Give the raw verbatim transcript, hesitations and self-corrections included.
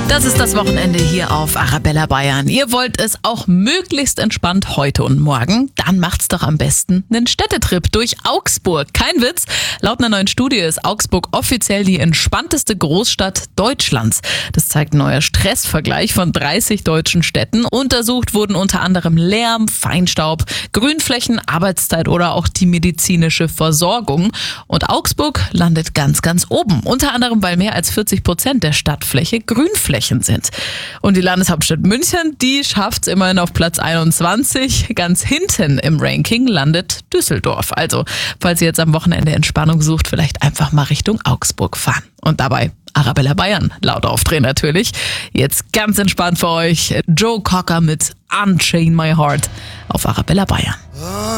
Das ist das Wochenende hier auf Arabella Bayern. Ihr wollt es auch möglichst entspannt heute und morgen? Dann macht's doch am besten einen Städtetrip durch Augsburg. Kein Witz. Laut einer neuen Studie ist Augsburg offiziell die entspannteste Großstadt Deutschlands. Das zeigt ein neuer Stressvergleich von dreißig deutschen Städten. Untersucht wurden unter anderem Lärm, Feinstaub, Grünflächen, Arbeitszeit oder auch die medizinische Versorgung. Und Augsburg landet ganz, ganz oben. Unter anderem, weil mehr als vierzig Prozent der Stadtfläche Grünflächen sind. Und die Landeshauptstadt München, die schafft's immerhin auf Platz einundzwanzig. Ganz hinten im Ranking landet Düsseldorf. Also, falls ihr jetzt am Wochenende Entspannung sucht, vielleicht einfach mal Richtung Augsburg fahren. Und dabei Arabella Bayern, laut aufdrehen natürlich. Jetzt ganz entspannt für euch Joe Cocker mit Unchain My Heart auf Arabella Bayern.